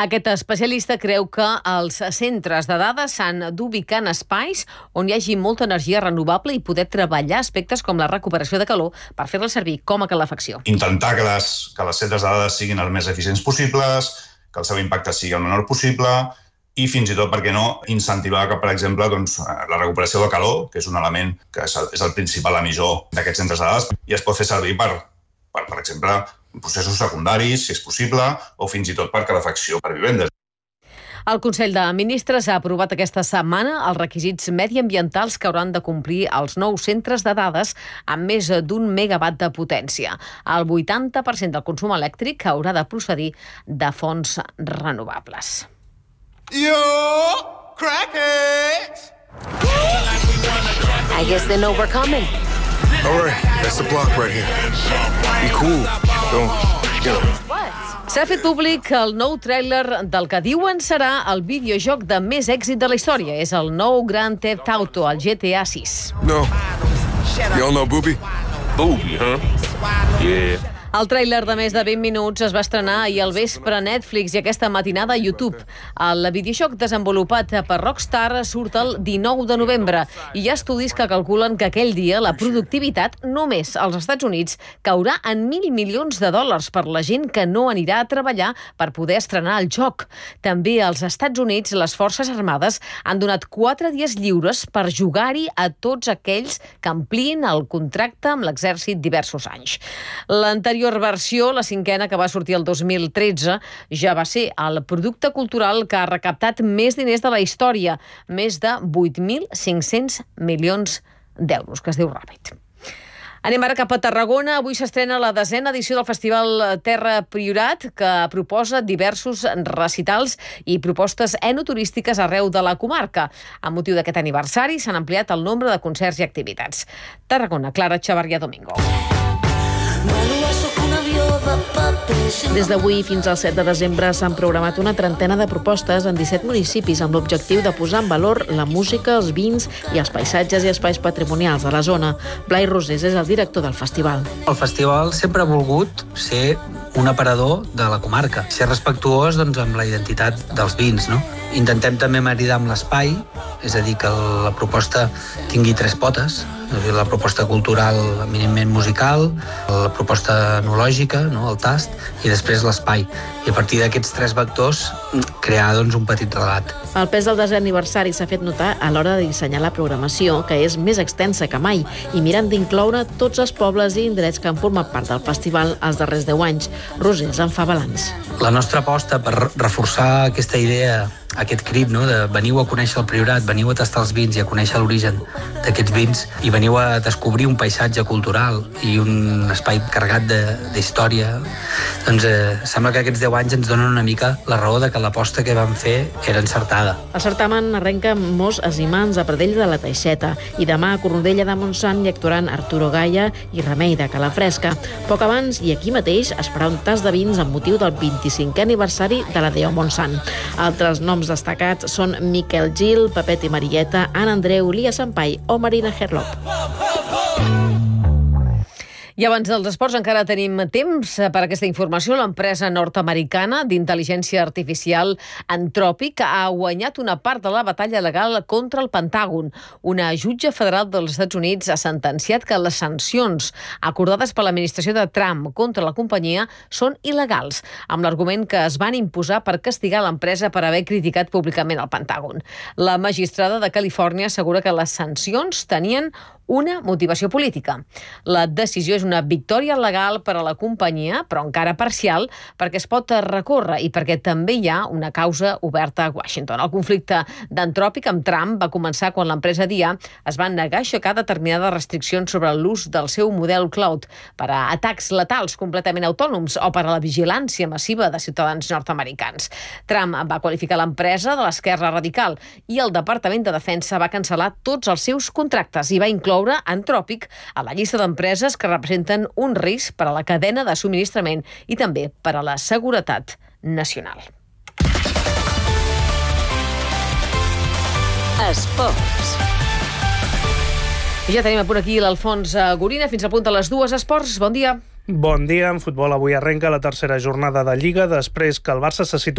Aquest especialista creu que els centres de dades s'han d'ubicar en espais on hi hagi molta energia renovable i poder treballar aspectes com la recuperació de calor per fer-la servir com a calefacció. Intentar que les centres de dades siguin els més eficients possibles, que el seu impacte sigui el menor possible i fins i tot, per què no, incentivar que, per exemple, la recuperació de calor, que és un element que és el principal emissor d'aquests centres de dades, i es pot fer servir per exemple, processos secundaris, si és possible, o fins i tot per calefacció per vivendes. El Consell de Ministres ha aprovat aquesta setmana els requisits mediambientals que hauran de complir els nous centres de dades amb més d'1 megawatt de potència. El 80% del consum elèctric haurà de procedir de fonts renovables. Yo, crackheads! I guess they know we're coming. All right, that's the block right here. Be cool. Don't, S'ha fet públic el nou tràiler del que diuen serà el videojoc de més èxit de la història. És el nou Grand Theft Auto, el GTA 6. No. Y'all know Booby? Booby, huh? Yeah. El tràiler de més de 20 minuts es va estrenar ahir al vespre a Netflix i aquesta matinada a YouTube. El videojoc desenvolupat per Rockstar surt el 19 de novembre i hi ha estudis que calculen que aquell dia la productivitat només als Estats Units caurà en $1.000 milions per la gent que no anirà a treballar per poder estrenar el joc. També als Estats Units les Forces Armades han donat 4 dies lliures per jugar-hi a tots aquells que ampliïn el contracte amb l'exèrcit diversos anys. L'anterior versió, la 5a, que va sortir el 2013, ja va ser el producte cultural que ha recaptat més diners de la història, més de 8.500 milions d'euros, que es diu ràpid. Anem ara cap a Tarragona. Avui s'estrena la 10a edició del Festival Terra Priorat, que proposa diversos recitals i propostes enoturístiques arreu de la comarca. Amb motiu d'aquest aniversari s'han ampliat el nombre de concerts i activitats. Tarragona, Clara Chavarria Domingo. Des d'avui fins al 7 de desembre s'han programat una trentena de propostes en 17 municipis amb l'objectiu de posar en valor la música, els vins i els paisatges i espais patrimonials de la zona. Blai Rosés és el director del festival. El festival sempre ha volgut ser un aparador de la comarca, ser respectuós amb la identitat dels vins, no? Intentem també maridar amb l'espai, és a dir, que la proposta tingui 3 potes, la proposta cultural eminentment musical, la proposta enològica, no? El tast, i després l'espai. I a partir d'aquests 3 vectors crear un petit relat. El pes del 10è aniversari s'ha fet notar a l'hora de dissenyar la programació, que és més extensa que mai, i mirant d'incloure tots els pobles i indrets que han format part del festival els darrers 10 anys. Rosés en fa balanç. La nostra aposta per reforçar aquesta idea, aquest crit, no? De veniu a conèixer el Priorat, veniu a tastar els vins i a conèixer l'origen d'aquests vins i veniu a descobrir un paisatge cultural i un espai carregat d'història. Sembla que aquests 10 anys ens donen una mica la raó de que l'aposta que vam fer era encertada. El certamen arrenca amb Mos Asimans a Pradell de la Teixeta i demà a Cornudella de Montsant hi actuaran Arturo Gaia i Remei de Calafresca. Poc abans i aquí mateix es farà un tast de vins amb motiu del 25è aniversari de la D.O. Montsant. Altres noms destacats són Miquel Gil, Pepet i Marieta, Anna Andreu, Lia Sampai o Marina Herlop. I abans dels esports encara tenim temps per aquesta informació. L'empresa nord-americana d'intel·ligència artificial Anthropic ha guanyat una part de la batalla legal contra el Pentàgon. Una jutge federal dels Estats Units ha sentenciat que les sancions acordades per l'administració de Trump contra la companyia són il·legals, amb l'argument que es van imposar per castigar l'empresa per haver criticat públicament el Pentàgon. La magistrada de Califòrnia assegura que les sancions tenien una motivació política. La decisió és una victòria legal per a la companyia, però encara parcial, perquè es pot recórrer i perquè també hi ha una causa oberta a Washington. El conflicte d'Anthropic amb Trump va començar quan l'empresa d'IA es va negar a aixecar determinades restriccions sobre l'ús del seu model cloud per a atacs letals completament autònoms o per a la vigilància massiva de ciutadans nord-americans. Trump va qualificar l'empresa de l'esquerra radical i el Departament de Defensa va cancel·lar tots els seus contractes i va incloure Anthropic a la llista d'empreses que representen un risc per a la cadena de subministrament i també per a la seguretat nacional. Esports. I ja tenim a punt aquí l'Alfons Gorina. Fins al punt de les 2 esports. Bon dia. Bon dia. En futbol avui arrenca la tercera jornada de Lliga després que el Barça se situa